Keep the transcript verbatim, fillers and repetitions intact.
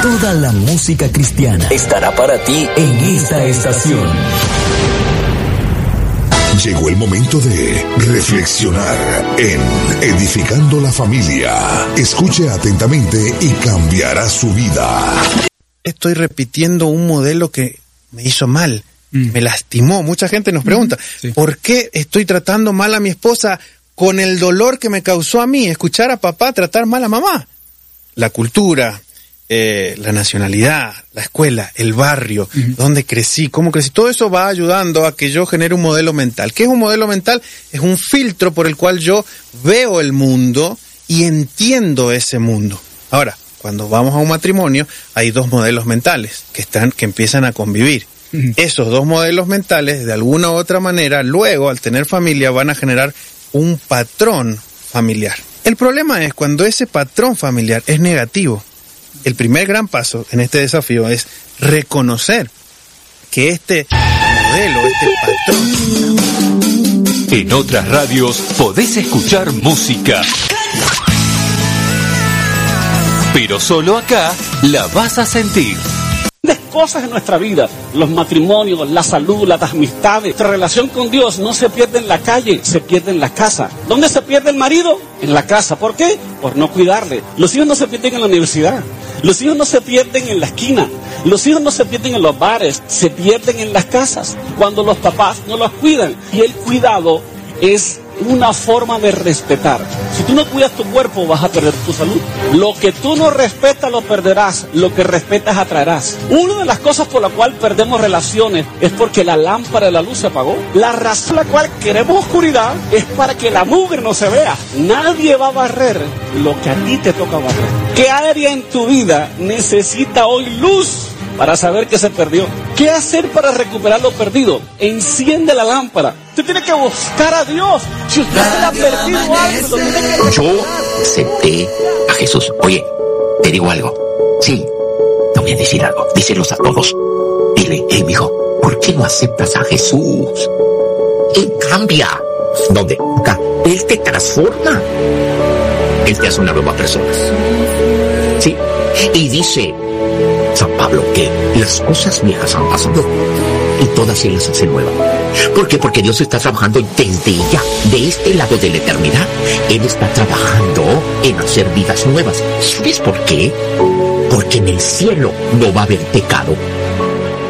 Toda la música cristiana estará para ti en esta estación. Llegó el momento de reflexionar en Edificando la Familia. Escuche atentamente y cambiará su vida. Estoy repitiendo un modelo que me hizo mal, mm. me lastimó. Mucha gente nos pregunta, sí. ¿por qué estoy tratando mal a mi esposa con el dolor que me causó a mí escuchar a papá tratar mal a mamá? La cultura, eh, la nacionalidad, la escuela, el barrio, uh-huh. donde crecí, cómo crecí, todo eso va ayudando a que yo genere un modelo mental. ¿Qué es un modelo mental? Es un filtro por el cual yo veo el mundo y entiendo ese mundo. Ahora, cuando vamos a un matrimonio, hay dos modelos mentales que están, que empiezan a convivir. Uh-huh. Esos dos modelos mentales, de alguna u otra manera, luego, al tener familia, van a generar un patrón familiar. El problema es cuando ese patrón familiar es negativo. El primer gran paso en este desafío es reconocer que este modelo, este patrón... En otras radios podés escuchar música, pero solo acá la vas a sentir. Cosas en nuestra vida, los matrimonios, la salud, las amistades, nuestra relación con Dios no se pierde en la calle, se pierde en la casa. ¿Dónde se pierde el marido? En la casa. ¿Por qué? Por no cuidarle. Los hijos no se pierden en la universidad, los hijos no se pierden en la esquina, los hijos no se pierden en los bares, se pierden en las casas, cuando los papás no los cuidan. Y el cuidado es una forma de respetar. Si tú no cuidas tu cuerpo, vas a perder tu salud. Lo que tú no respetas, lo perderás. Lo que respetas, atraerás. Una de las cosas por la cual perdemos relaciones es porque la lámpara de la luz se apagó. La razón por la cual queremos oscuridad es para que la mugre no se vea. Nadie va a barrer lo que a ti te toca barrer. ¿Qué área en tu vida necesita hoy luz para saber que se perdió? ¿Qué hacer para recuperar lo perdido? Enciende la lámpara. Usted tiene que buscar a Dios. Si usted se le ha perdido algo, lo tiene que... Yo acepté a Jesús. Oye, te digo algo. Sí, te voy a decir algo. Díselos a todos. Dile, hey, mijo, ¿por qué no aceptas a Jesús? Él cambia. ¿Dónde? Acá. Él te transforma. Él te hace una nueva persona. Sí. Y dice San Pablo que las cosas viejas han pasado y todas él las hace nuevas. ¿Por qué? Porque Dios está trabajando desde ya, de este lado de la eternidad. Él está trabajando en hacer vidas nuevas. ¿Sabes por qué? Porque en el cielo no va a haber pecado.